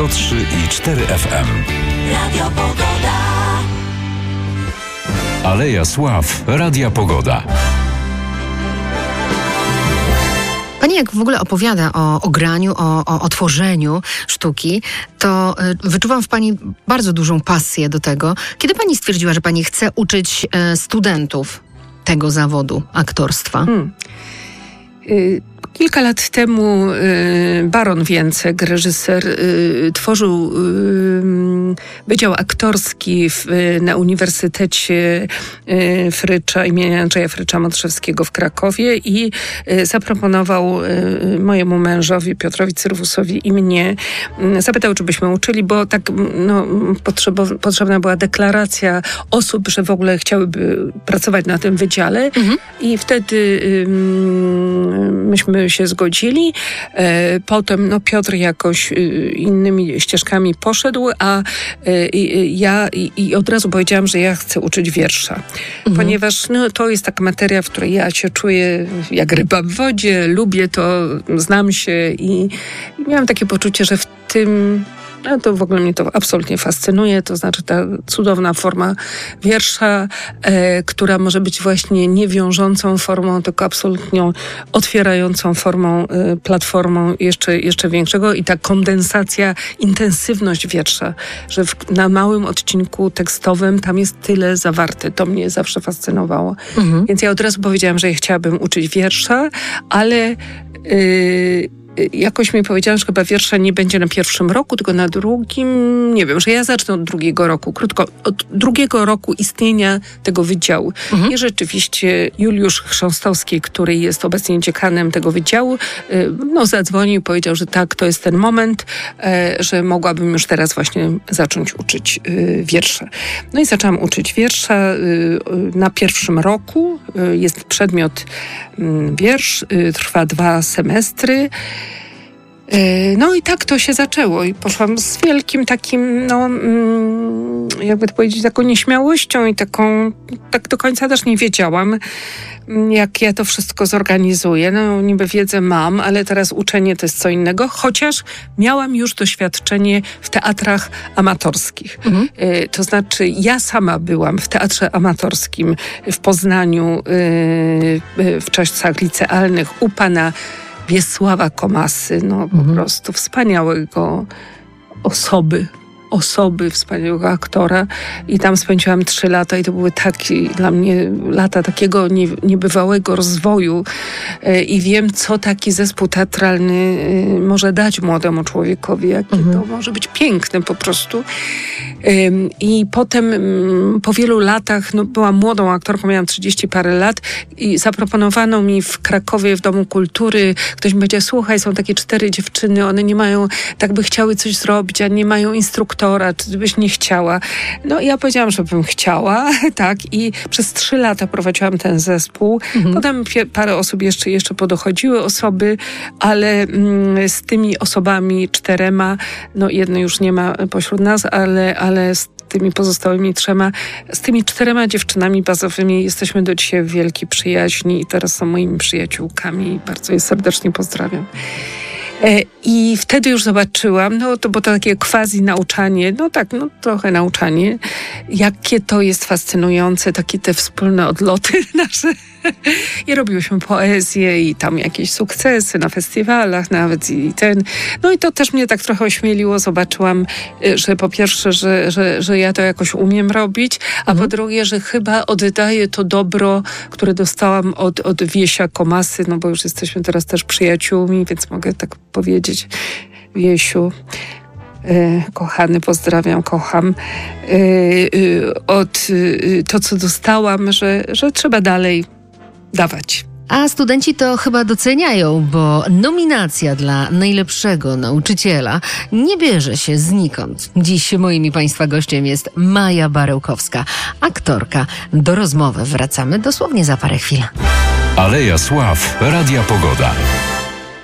103,4 FM. Radio Pogoda. Aleja Sław Radia Pogoda. Pani jak w ogóle opowiada o graniu, o tworzeniu sztuki, to wyczuwam w Pani bardzo dużą pasję do tego. Kiedy Pani stwierdziła, że Pani chce uczyć studentów tego zawodu aktorstwa? Kilka lat temu Baron Więcek, reżyser, tworzył Wydział Aktorski na Uniwersytecie Frycza imienia Andrzeja Frycza-Modrzewskiego w Krakowie i zaproponował mojemu mężowi, Piotrowi Cyrwusowi i mnie, zapytał, czy byśmy uczyli, bo tak potrzebna była deklaracja osób, że w ogóle chciałyby pracować na tym wydziale i wtedy myśmy się zgodzili. Potem Piotr jakoś innymi ścieżkami poszedł, a ja od razu powiedziałam, że ja chcę uczyć wiersza. Ponieważ to jest taka materia, w której ja się czuję jak ryba w wodzie, lubię to, znam się i miałam takie poczucie, że w tym to w ogóle mnie to absolutnie fascynuje, to znaczy ta cudowna forma wiersza, która może być właśnie nie wiążącą formą, tylko absolutnie otwierającą formą, platformą jeszcze większego i ta kondensacja, intensywność wiersza, że na małym odcinku tekstowym tam jest tyle zawarte. To mnie zawsze fascynowało. Więc ja od razu powiedziałam, że ja chciałabym uczyć wiersza, ale jakoś mi powiedziałam, że chyba wiersza nie będzie na pierwszym roku, tylko na drugim, nie wiem, że ja zacznę od drugiego roku, krótko, od drugiego roku istnienia tego wydziału. I rzeczywiście Juliusz Chrząstowski, który jest obecnie dziekanem tego wydziału, zadzwonił i powiedział, że tak, to jest ten moment, że mogłabym już teraz właśnie zacząć uczyć wiersza. No i zaczęłam uczyć wiersza na pierwszym roku. Jest przedmiot wiersz, trwa 2 semestry. No i tak to się zaczęło i poszłam z wielkim takim, jakby to powiedzieć, taką nieśmiałością i tak do końca też nie wiedziałam, jak ja to wszystko zorganizuję. Niby wiedzę mam, ale teraz uczenie to jest co innego, chociaż miałam już doświadczenie w teatrach amatorskich. To znaczy ja sama byłam w teatrze amatorskim w Poznaniu w czasach licealnych u pana Wiesława Komasy, po prostu wspaniałego osoby, wspaniałego aktora i tam spędziłam 3 lata i to były takie dla mnie lata takiego niebywałego rozwoju i wiem, co taki zespół teatralny może dać młodemu człowiekowi, jakie to może być piękne po prostu. I potem po wielu latach, byłam młodą aktorką, miałam 30 parę lat i zaproponowano mi w Krakowie w Domu Kultury, ktoś mi powiedział, słuchaj, są takie 4 dziewczyny, one nie mają, tak by chciały coś zrobić, a nie mają instruktora, czy byś nie chciała? Ja powiedziałam, że bym chciała, tak, i przez 3 lata prowadziłam ten zespół. Potem parę osób jeszcze podochodziły osoby, ale z tymi osobami 4, jednej już nie ma pośród nas, ale z tymi pozostałymi 3, z tymi 4 dziewczynami bazowymi jesteśmy do dzisiaj w wielkiej przyjaźni i teraz są moimi przyjaciółkami i bardzo je serdecznie pozdrawiam. I wtedy już zobaczyłam, bo to takie quasi nauczanie, trochę nauczanie, jakie to jest fascynujące, takie te wspólne odloty nasze. I robiłyśmy poezję i tam jakieś sukcesy na festiwalach nawet i to też mnie tak trochę ośmieliło. Zobaczyłam, że po pierwsze, że ja to jakoś umiem robić, a po drugie, że chyba oddaję to dobro, które dostałam od Wiesia Komasy, bo już jesteśmy teraz też przyjaciółmi, więc mogę tak powiedzieć. Wiesiu, kochany, pozdrawiam, kocham. To, co dostałam, że trzeba dalej dawać. A studenci to chyba doceniają, bo nominacja dla najlepszego nauczyciela nie bierze się znikąd. Dziś moim i Państwa gościem jest Maja Barełkowska, aktorka. Do rozmowy wracamy dosłownie za parę chwil. Aleja Sław Radia Pogoda.